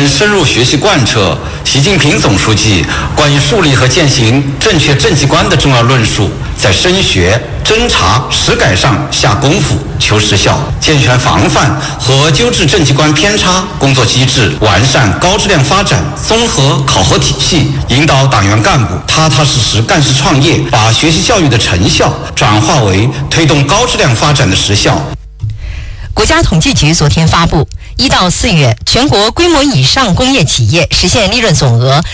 根深入学习贯彻习近平总书记关于树立和践行正确政绩观的重要论述，在深学、侦查、实改上下功夫求实效，健全防范和纠治政绩观偏差工作机制，完善高质量发展综合考核体系，引导党员干部踏踏实实干事创业，把学习教育的成效转化为推动高质量发展的实效。 国家统计局昨天发布，1到4月全国规模以上工业企业实现利润总额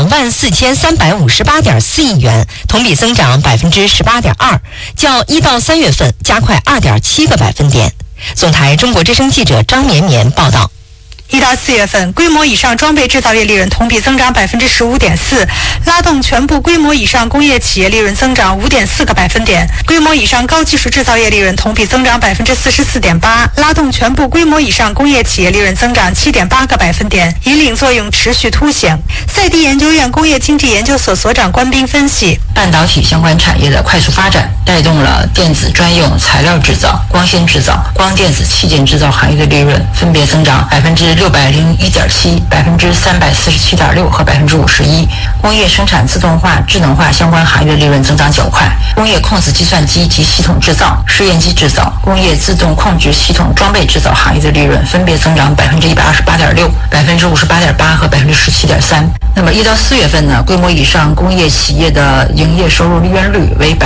24358.4亿元，同比增长18.2%，较1到3月份加快2.7个百分点。总台中国之声记者张绵绵报道。 1到4月份，规模以上装备制造业利润同比增长15.4%，拉动全部规模以上工业企业利润增长5.4个百分点。规模以上高技术制造业利润同比增长44.8%，拉动全部规模以上工业企业利润增长7.8个百分点，引领作用持续凸显。赛迪研究院工业经济研究所所长关斌分析， 半导体相关产业的快速发展，带动了电子专用材料制造、光纤制造、光电子器件制造行业的利润分别增长601.7%、347.6%和51%。工业生产自动化、智能化相关行业的利润增长较快。工业控制计算机及系统制造、试验机制造、工业自动控制系统装备制造行业的利润分别增长128.6%、58.8%和17.3%。那么1到4月份呢，规模以上工业企业的营业收入利润率为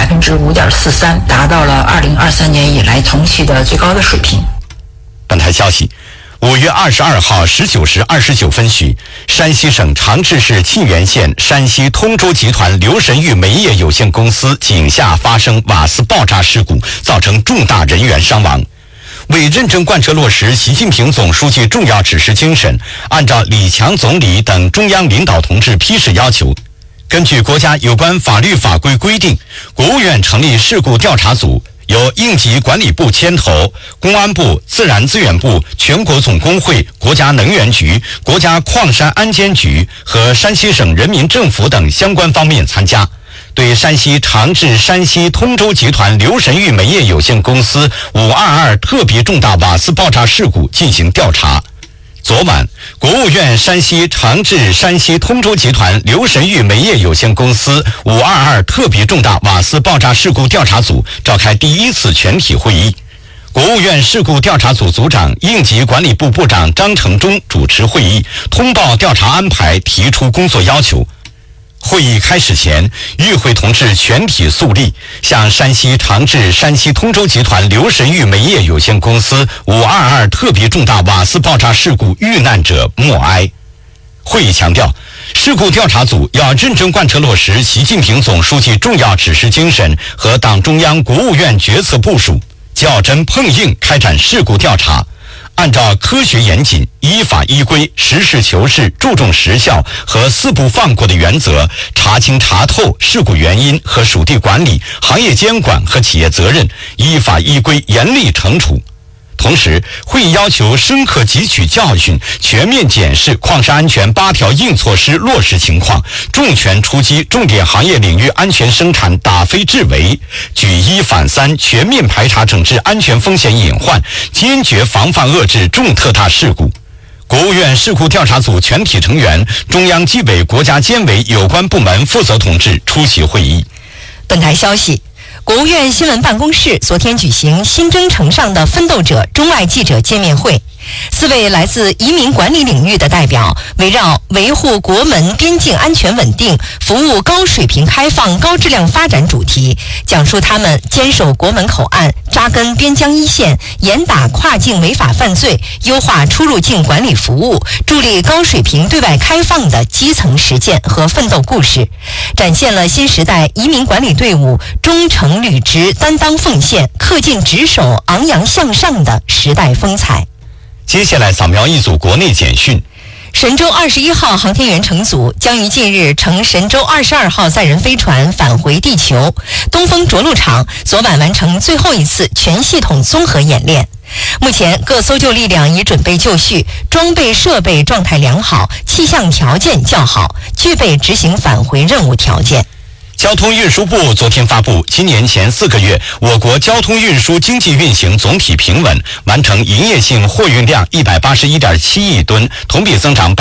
5.43%，达到了2023年以来同期的最高的水平。 本台消息，5月22号19时29分许，山西省长治市沁源县山西通州集团刘神玉煤业有限公司井下发生瓦斯爆炸事故，造成重大人员伤亡。为认真贯彻落实习近平总书记重要指示精神，按照李强总理等中央领导同志批示要求，根据国家有关法律法规规定，国务院成立事故调查组，由应急管理部牵头，公安部、自然资源部、全国总工会、国家能源局、国家矿山安监局和山西省人民政府等相关方面参加，对山西长治山西通州集团刘神玉煤业有限公司522特别重大瓦斯爆炸事故进行调查。昨晚，国务院山西长治山西通州集团刘神玉煤业有限公司522特别重大瓦斯爆炸事故调查组召开第1次全体会议。国务院事故调查组组长、应急管理部部长张成忠主持会议，通报调查安排，提出工作要求。会议开始前，与会同志全体肃立，向山西长治山西通州集团刘神玉煤业有限公司522特别重大瓦斯爆炸事故遇难者默哀。会议强调，事故调查组要认真贯彻落实习近平总书记重要指示精神和党中央、国务院决策部署，较真碰硬开展事故调查，按照科学严谨、依法依规、实事求是、注重实效和4不放过的原则，查清查透事故原因和属地管理、行业监管和企业责任，依法依规严厉惩处。同时，会议要求深刻汲取教训，全面检视矿山安全8条硬措施落实情况，重拳出击重点行业领域安全生产打非治围，举1反3，全面排查整治安全风险隐患，坚决防范遏制重特大事故。国务院事故调查组全体成员、中央纪委国家监委有关部门负责同志出席会议。 本台消息，国务院新闻办公室昨天举行新征程上的奋斗者中外记者见面会。4位来自移民管理领域的代表，围绕维护国门边境安全稳定、服务高水平开放高质量发展主题，讲述他们坚守国门口岸、扎根边疆一线、严打跨境违法犯罪、优化出入境管理服务、助力高水平对外开放的基层实践和奋斗故事，展现了新时代移民管理队伍忠诚履职、担当奉献、恪尽职守、昂扬向上的时代风采。 接下来扫描一组国内简讯。 神舟21号航天员乘组将于近日乘神舟22号载人飞船返回地球。东风着陆场昨晚完成最后一次全系统综合演练。目前各搜救力量已准备就绪，装备设备状态良好，气象条件较好，具备执行返回任务条件。 交通运输部昨天发布，今年前4个月，我国交通运输经济运行总体平稳，完成营业性货运量181.7亿吨，同比增长